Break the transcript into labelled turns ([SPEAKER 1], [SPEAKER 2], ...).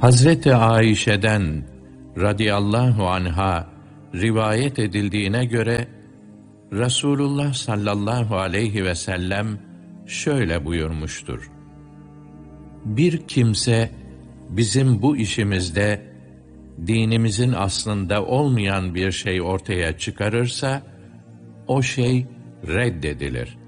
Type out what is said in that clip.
[SPEAKER 1] Hazreti Ayşe'den radıyallahu anha rivayet edildiğine göre Resulullah sallallahu aleyhi ve sellem şöyle buyurmuştur: Bir kimse bizim bu işimizde dinimizin aslında olmayan bir şey ortaya çıkarırsa, o şey reddedilir.